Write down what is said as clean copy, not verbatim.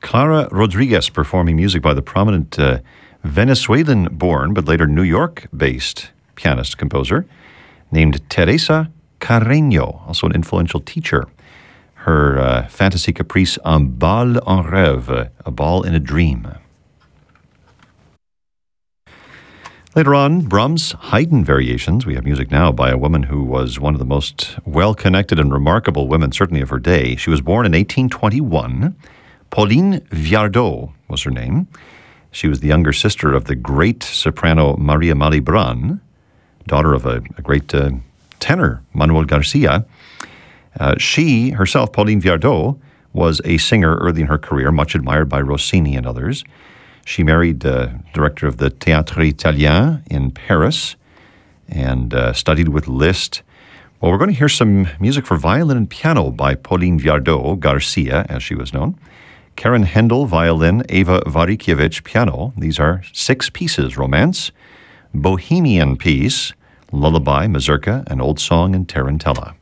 Clara Rodriguez performing music by the prominent Venezuelan-born but later New York-based pianist-composer named Teresa Carreño, also an influential teacher. Her fantasy caprice Un bal en rêve, a ball in a dream. Later on, Brahms' Haydn variations. We have music now by a woman who was one of the most well-connected and remarkable women, certainly of her day. She was born in 1821. Pauline Viardot was her name. She was the younger sister of the great soprano Maria Malibran, daughter of a great tenor, Manuel Garcia. She herself, Pauline Viardot, was a singer early in her career, much admired by Rossini and others. She married the director of the Théâtre Italien in Paris and studied with Liszt. Well, we're going to hear some music for violin and piano by Pauline Viardot, Garcia, as she was known. Karen Hendel, violin, Eva Varikiewicz, piano. These are 6 pieces: Romance, Bohemian Piece, Lullaby, Mazurka, and Old Song and Tarantella.